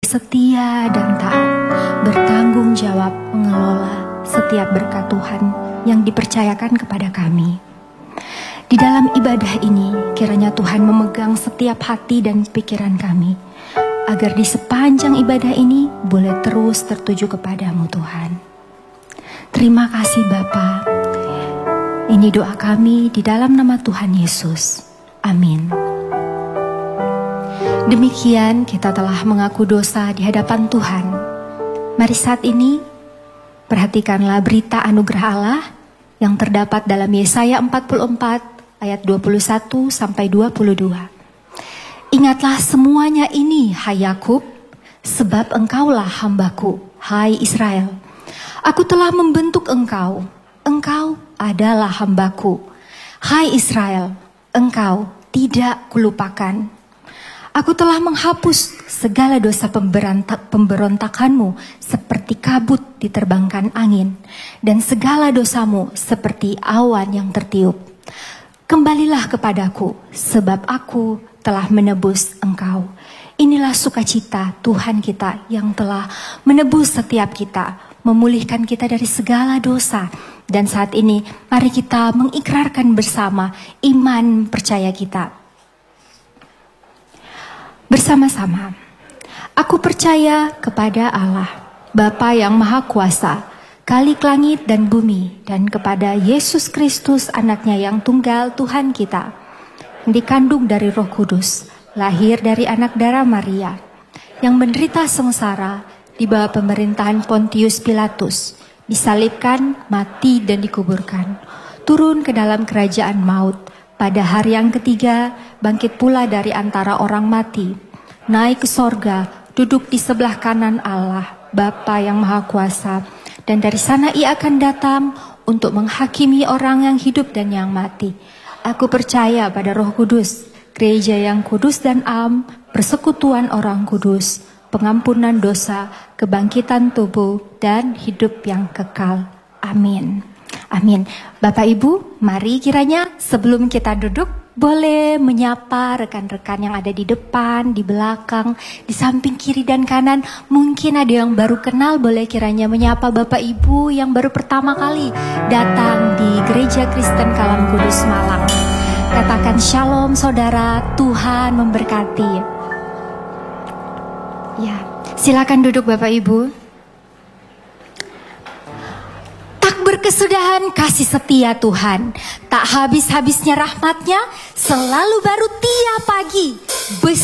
setia dan taat, bertanggung jawab mengelola setiap berkat Tuhan yang dipercayakan kepada kami. Di dalam ibadah ini, kiranya Tuhan memegang setiap hati dan pikiran kami, agar di sepanjang ibadah ini boleh terus tertuju kepadamu Tuhan. Terima kasih Bapa. Ini doa kami di dalam nama Tuhan Yesus. Amin. Demikian kita telah mengaku dosa di hadapan Tuhan. Mari saat ini, perhatikanlah berita anugerah Allah yang terdapat dalam Yesaya 44 ayat 21 sampai 22. Ingatlah semuanya ini, hai Yakub, sebab engkaulah hambaku, hai Israel. Aku telah membentuk engkau, engkau adalah hambaku. Hai Israel, engkau tidak kulupakan. Aku telah menghapus segala dosa pemberontakanmu seperti kabut diterbangkan angin, dan segala dosamu seperti awan yang tertiup. Kembalilah kepadaku, sebab aku telah menebus engkau. Inilah sukacita Tuhan kita yang telah menebus setiap kita, memulihkan kita dari segala dosa. Dan saat ini, mari kita mengikrarkan bersama iman percaya kita. Bersama-sama, aku percaya kepada Allah, Bapa yang Maha Kuasa, Khalik langit dan bumi, dan kepada Yesus Kristus anaknya yang tunggal Tuhan kita, yang dikandung dari Roh Kudus, lahir dari anak darah Maria, yang menderita sengsara di bawah pemerintahan Pontius Pilatus, disalibkan, mati dan dikuburkan, turun ke dalam kerajaan maut, pada hari yang ketiga bangkit pula dari antara orang mati, naik ke sorga, duduk di sebelah kanan Allah, Bapa yang Maha Kuasa, dan dari sana ia akan datang untuk menghakimi orang yang hidup dan yang mati. Aku percaya pada Roh Kudus, gereja yang kudus dan am, persekutuan orang kudus, pengampunan dosa, kebangkitan tubuh, dan hidup yang kekal. Amin. Amin. Bapak Ibu, mari kiranya sebelum kita duduk, boleh menyapa rekan-rekan yang ada di depan, di belakang, di samping kiri dan kanan. Mungkin ada yang baru kenal, boleh kiranya menyapa Bapak Ibu yang baru pertama kali datang di Gereja Kristen Kalam Kudus Malang. Katakan shalom saudara, Tuhan memberkati. Ya, silakan duduk Bapak Ibu. Berkesudahan kasih setia Tuhan, tak habis-habisnya rahmatnya, selalu baru tiap pagi.